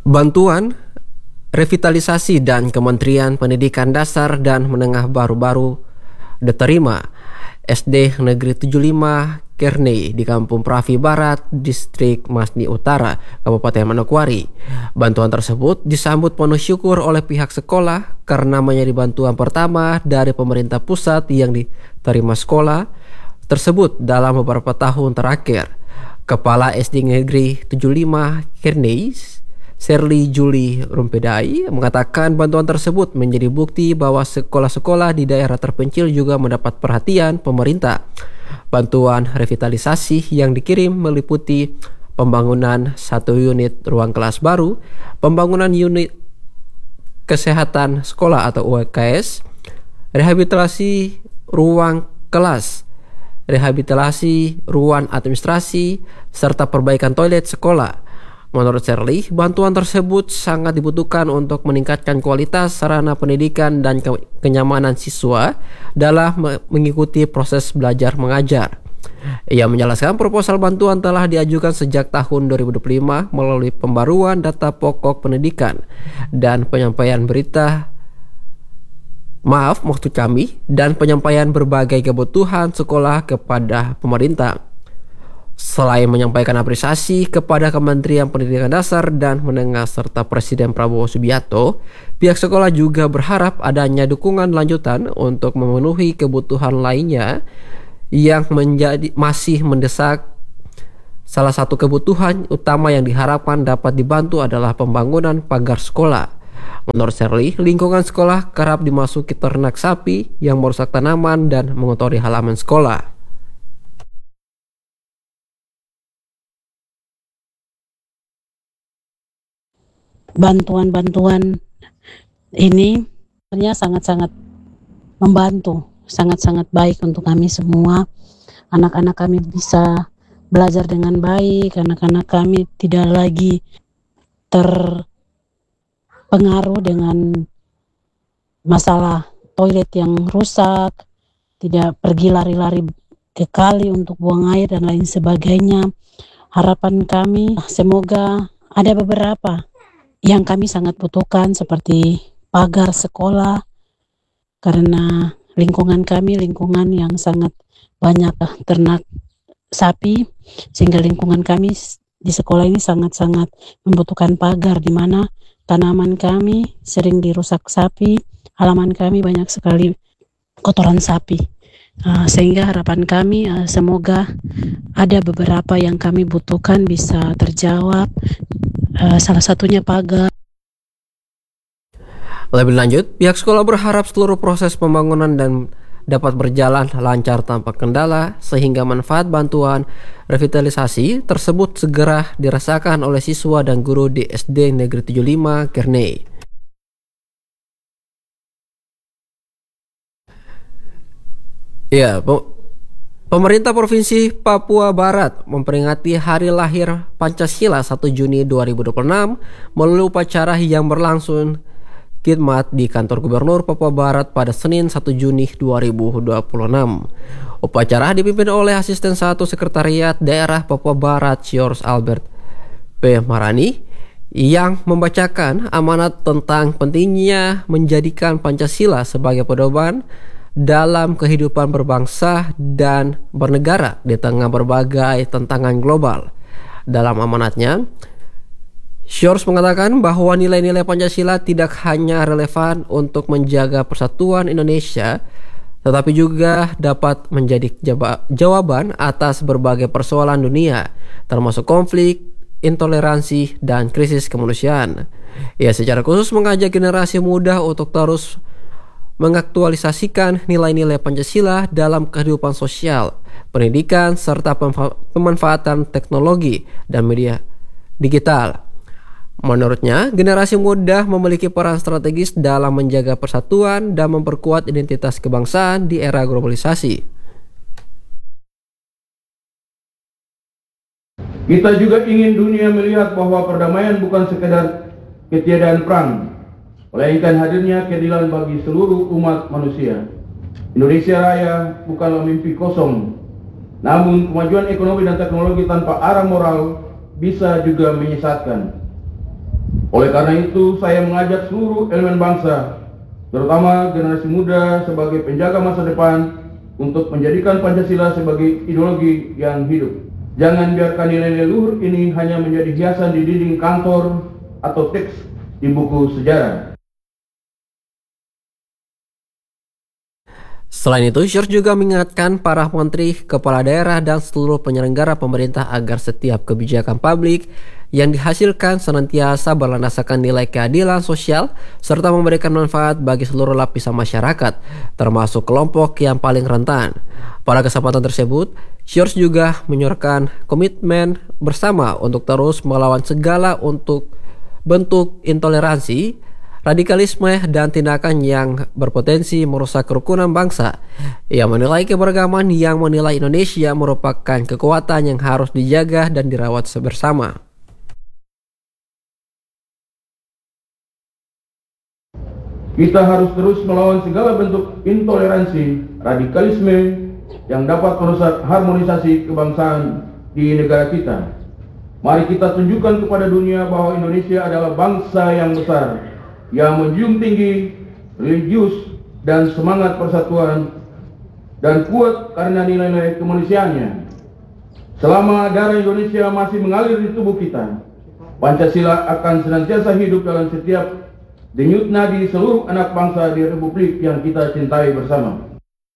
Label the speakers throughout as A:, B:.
A: Bantuan revitalisasi dan Kementerian Pendidikan Dasar dan Menengah baru-baru diterima SD Negeri 75 Kernei di Kampung Pravi Barat, Distrik Masni Utara, Kabupaten Manokwari. Bantuan tersebut disambut penuh syukur oleh pihak sekolah karena menjadi bantuan pertama dari pemerintah pusat yang diterima sekolah tersebut dalam beberapa tahun terakhir. Kepala SD Negeri 75 Kernei, Serli Juli Rumpedai, mengatakan bantuan tersebut menjadi bukti bahwa sekolah-sekolah di daerah terpencil juga mendapat perhatian pemerintah. Bantuan revitalisasi yang dikirim meliputi pembangunan 1 unit ruang kelas baru, pembangunan unit kesehatan sekolah atau UKS, rehabilitasi ruang kelas, rehabilitasi ruang administrasi, serta perbaikan toilet sekolah. Menurut Serli, bantuan tersebut sangat dibutuhkan untuk meningkatkan kualitas sarana pendidikan dan kenyamanan siswa dalam mengikuti proses belajar mengajar. Ia menjelaskan proposal bantuan telah diajukan sejak tahun 2025 melalui pembaruan data pokok pendidikan dan penyampaian dan penyampaian berbagai kebutuhan sekolah kepada pemerintah. Selain menyampaikan apresiasi kepada Kementerian Pendidikan Dasar dan Menengah serta Presiden Prabowo Subianto, pihak sekolah juga berharap adanya dukungan lanjutan untuk memenuhi kebutuhan lainnya yang masih mendesak. Salah satu kebutuhan utama yang diharapkan dapat dibantu adalah pembangunan pagar sekolah. Menurut Serli, lingkungan sekolah kerap dimasuki ternak sapi yang merusak tanaman dan mengotori halaman sekolah.
B: Bantuan-bantuan ini sebenarnya sangat-sangat membantu, sangat-sangat baik untuk kami semua. Anak-anak kami bisa belajar dengan baik, anak-anak kami tidak lagi terpengaruh dengan masalah toilet yang rusak, tidak pergi lari-lari ke kali untuk buang air dan lain sebagainya. Harapan kami semoga ada beberapa yang kami sangat butuhkan seperti pagar sekolah, karena lingkungan kami lingkungan yang sangat banyak ternak sapi, sehingga lingkungan kami di sekolah ini sangat-sangat membutuhkan pagar, di mana tanaman kami sering dirusak sapi, halaman kami banyak sekali kotoran sapi. Sehingga harapan kami semoga ada beberapa yang kami butuhkan bisa terjawab, salah satunya pagar.
A: Lebih lanjut, pihak sekolah berharap seluruh proses pembangunan dan dapat berjalan lancar tanpa kendala sehingga manfaat bantuan revitalisasi tersebut segera dirasakan oleh siswa dan guru di SD Negeri 75 Kernei. Ya, Pemerintah Provinsi Papua Barat memperingati Hari Lahir Pancasila 1 Juni 2026 melalui upacara yang berlangsung khidmat di Kantor Gubernur Papua Barat pada Senin 1 Juni 2026. Upacara dipimpin oleh Asisten 1 Sekretariat Daerah Papua Barat George Albert P. Marani yang membacakan amanat tentang pentingnya menjadikan Pancasila sebagai pedoman dalam kehidupan berbangsa dan bernegara di tengah berbagai tantangan global. Dalam amanatnya, George mengatakan bahwa nilai-nilai Pancasila tidak hanya relevan untuk menjaga persatuan Indonesia, tetapi juga dapat menjadi jawaban atas berbagai persoalan dunia, termasuk konflik, intoleransi, dan krisis kemanusiaan. Ia secara khusus mengajak generasi muda untuk terus mengaktualisasikan nilai-nilai Pancasila dalam kehidupan sosial, pendidikan, serta pemanfaatan teknologi dan media digital. Menurutnya, generasi muda memiliki peran strategis dalam menjaga persatuan dan memperkuat identitas kebangsaan di era globalisasi.
C: Kita juga ingin dunia melihat bahwa perdamaian bukan sekedar ketiadaan perang, melainkan hadirnya keadilan bagi seluruh umat manusia. Indonesia Raya bukanlah mimpi kosong, namun kemajuan ekonomi dan teknologi tanpa arah moral bisa juga menyesatkan. Oleh karena itu, saya mengajak seluruh elemen bangsa, terutama generasi muda sebagai penjaga masa depan, untuk menjadikan Pancasila sebagai ideologi yang hidup. Jangan biarkan nilai-nilai luhur ini hanya menjadi hiasan di dinding kantor atau teks di buku sejarah.
A: Selain itu, George juga mengingatkan para menteri, kepala daerah, dan seluruh penyelenggara pemerintah agar setiap kebijakan publik yang dihasilkan senantiasa berlandaskan nilai keadilan sosial serta memberikan manfaat bagi seluruh lapisan masyarakat, termasuk kelompok yang paling rentan. Pada kesempatan tersebut, George juga menyorkan komitmen bersama untuk terus melawan segala untuk bentuk intoleransi, radikalisme, dan tindakan yang berpotensi merusak kerukunan bangsa. Ia menilai keberagaman yang menilai Indonesia merupakan kekuatan yang harus dijaga dan dirawat bersama.
C: Kita harus terus melawan segala bentuk intoleransi, radikalisme yang dapat merusak harmonisasi kebangsaan di negara kita. Mari kita tunjukkan kepada dunia bahwa Indonesia adalah bangsa yang besar, yang menjunjung tinggi religius dan semangat persatuan, dan kuat karena nilai-nilai kemanusiaannya. Selama darah Indonesia masih mengalir di tubuh kita, Pancasila akan senantiasa hidup dalam setiap denyut nadi seluruh anak bangsa di Republik yang kita cintai bersama.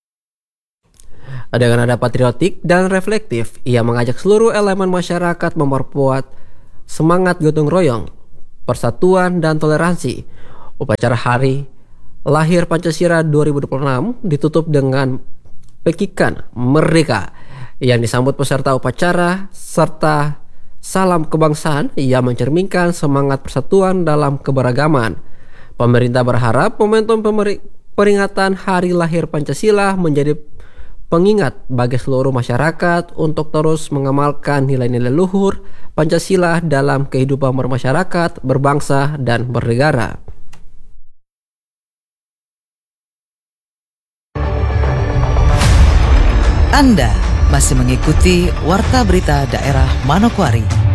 A: Dengan nada patriotik dan reflektif, ia mengajak seluruh elemen masyarakat memperkuat semangat gotong royong, persatuan, dan toleransi. Upacara Hari Lahir Pancasila 2026 ditutup dengan pekikan Merdeka yang disambut peserta upacara serta salam kebangsaan yang mencerminkan semangat persatuan dalam keberagaman. Pemerintah berharap momentum peringatan Hari Lahir Pancasila menjadi pengingat bagi seluruh masyarakat untuk terus mengamalkan nilai-nilai luhur Pancasila dalam kehidupan bermasyarakat, berbangsa, dan bernegara.
D: Anda masih mengikuti Warta Berita Daerah Manokwari.